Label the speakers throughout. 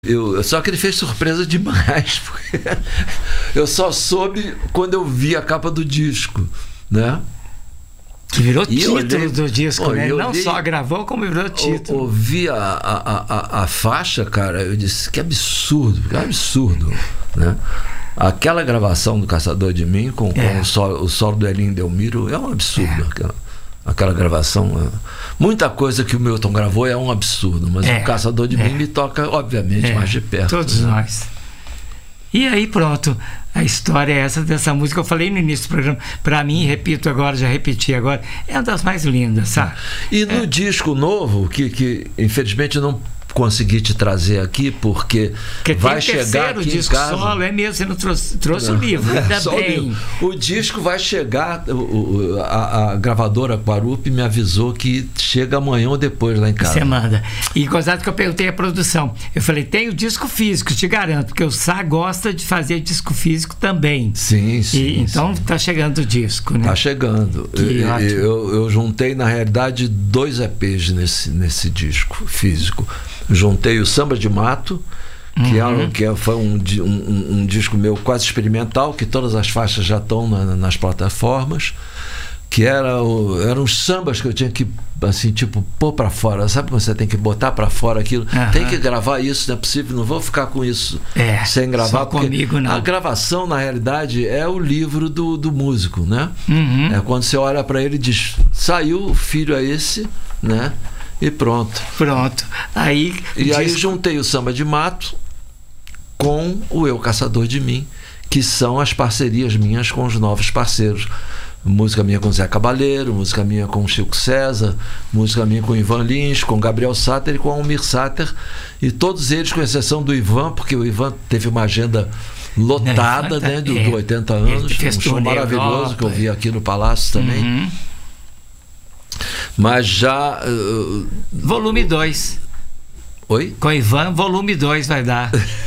Speaker 1: Só que ele fez surpresa demais, porque eu só soube quando eu vi a capa do disco, né?
Speaker 2: Que virou título do disco, né? Não só gravou, como virou título.
Speaker 1: Ouvi a faixa, cara, eu disse, que absurdo, né? Aquela gravação do Caçador de Mim com o solo do Elinho Delmiro é um absurdo. Aquela gravação, muita coisa que o Milton gravou é um absurdo, mas o Caçador de Mim me toca, obviamente, mais de perto.
Speaker 2: Todos nós. E aí pronto, a história é essa dessa música. Eu falei no início do programa, para mim, repito agora, já repeti agora, é uma das mais lindas, sabe?
Speaker 1: E no disco novo, que infelizmente eu não consegui te trazer aqui, porque vai chegar aqui
Speaker 2: disco
Speaker 1: em casa.
Speaker 2: Solo, é mesmo, você não trouxe o livro, ainda bem.
Speaker 1: O disco vai chegar, a gravadora Quarup me avisou que chega amanhã ou depois lá em casa.
Speaker 2: Você manda. E gozado que eu perguntei a produção, eu falei, tem o disco físico, te garanto, porque o Sá gosta de fazer disco físico também.
Speaker 1: Sim.
Speaker 2: Então tá chegando o disco, né?
Speaker 1: Tá chegando. Eu juntei, na realidade, 2 EPs nesse disco físico. Juntei o Samba de Mato, que foi um disco meu quase experimental, que todas as faixas já estão nas plataformas, que eram os sambas que eu tinha que, assim, tipo, pôr para fora. Sabe quando você tem que botar para fora aquilo? Tem que gravar isso, não é possível, não vou ficar com isso sem gravar.
Speaker 2: Só comigo, não.
Speaker 1: A gravação, na realidade, é o livro do músico, né? É quando você olha para ele e diz, saiu, o filho é esse, né? E pronto. Aí juntei o Samba de Mato com o Eu Caçador de Mim, que são as parcerias minhas com os novos parceiros. Música minha com Zé Cabaleiro, música minha com Chico César, música minha com Ivan Lins, com Gabriel Sater e com Almir Sater. E todos eles, com exceção do Ivan, porque o Ivan teve uma agenda lotada, né, do 80 anos. Um show maravilhoso que eu vi aqui no Palácio também. Mas já...
Speaker 2: volume 2.
Speaker 1: Oi?
Speaker 2: Com Ivan, volume 2 vai dar.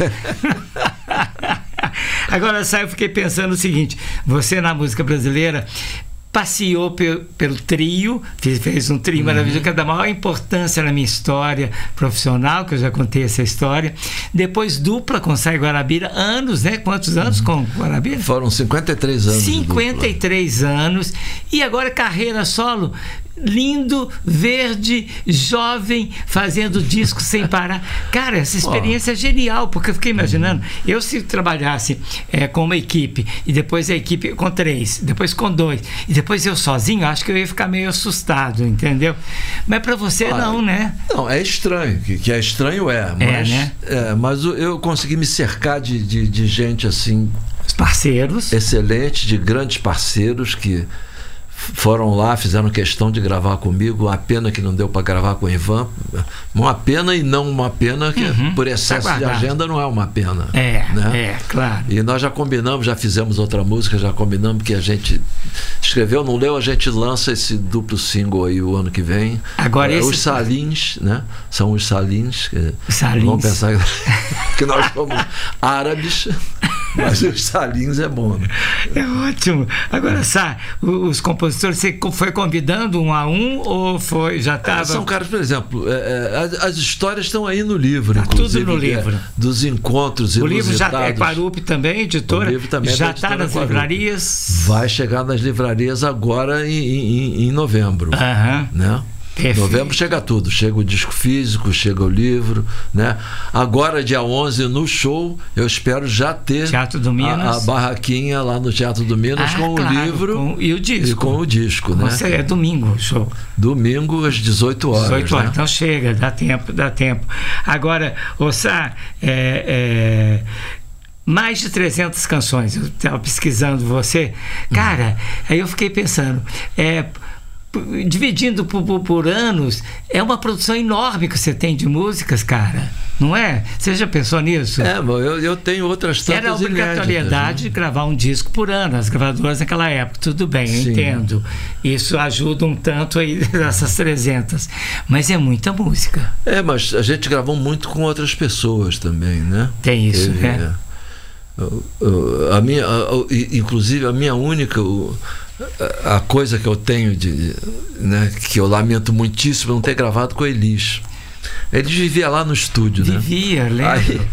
Speaker 2: Agora, eu fiquei pensando o seguinte, você na música brasileira passeou pelo trio, fez um trio maravilhoso, que é da maior importância na minha história profissional, que eu já contei essa história. Depois dupla com Sai Guarabira, anos, né? Quantos anos com Guarabira?
Speaker 1: Foram 53 anos.
Speaker 2: 53 anos. E agora carreira solo, lindo, verde, jovem, fazendo disco sem parar. Cara, essa experiência é genial, porque eu fiquei imaginando, eu se trabalhasse com uma equipe, e depois a equipe com 3, depois com 2, e depois eu sozinho, acho que eu ia ficar meio assustado, entendeu? Mas para você não, né?
Speaker 1: Não, é estranho, que é estranho mas,
Speaker 2: né?
Speaker 1: Mas eu consegui me cercar de gente assim...
Speaker 2: Os parceiros.
Speaker 1: Excelente, de grandes parceiros que foram lá, fizeram questão de gravar comigo. Uma pena que não deu para gravar com o Ivan. Uma pena e não uma pena, que por excesso de agenda não é uma pena. Né?
Speaker 2: Claro.
Speaker 1: E nós já combinamos, já fizemos outra música, já combinamos que a gente escreveu, não leu, a gente lança esse duplo single aí o ano que vem.
Speaker 2: Agora
Speaker 1: os Salins, né? São os Salins. Vamos pensar que nós somos árabes. Mas os Salins é bom, né?
Speaker 2: É ótimo. Agora, Sá, os compositores, você foi convidando um a um ou já estava...
Speaker 1: São caras, por exemplo, as histórias estão aí no livro, inclusive.
Speaker 2: Tudo no livro.
Speaker 1: Dos encontros
Speaker 2: inusitados. O livro já é Quarup também, editora?
Speaker 1: O livro também
Speaker 2: já está nas livrarias?
Speaker 1: Vai chegar nas livrarias agora em novembro. Né?
Speaker 2: Perfeito.
Speaker 1: Novembro chega tudo, chega o disco físico, chega o livro, né? Agora, dia 11, no show, eu espero já ter
Speaker 2: Teatro do Minas.
Speaker 1: A barraquinha lá no Teatro do Minas com o livro
Speaker 2: e o disco.
Speaker 1: E com o disco, né?
Speaker 2: É domingo o show.
Speaker 1: Domingo às 18 horas.
Speaker 2: 18 horas,
Speaker 1: né?
Speaker 2: Então chega, dá tempo. Agora, Sá, mais de 300 canções, eu estava pesquisando você. Cara, aí eu fiquei pensando, dividindo por anos, é uma produção enorme que você tem de músicas, cara, não é? Você já pensou nisso?
Speaker 1: Eu tenho outras tantas.
Speaker 2: Era a obrigatoriedade de gravar um disco por ano, as gravadoras naquela época, tudo bem, eu entendo. Isso ajuda um tanto aí dessas 300, mas é muita música.
Speaker 1: Mas a gente gravou muito com outras pessoas também, né?
Speaker 2: Tem isso, né?
Speaker 1: Inclusive a minha única... A coisa que eu tenho né, que eu lamento muitíssimo, não ter gravado com a Elis. Ele vivia lá no estúdio, né?
Speaker 2: Vivia, lembro.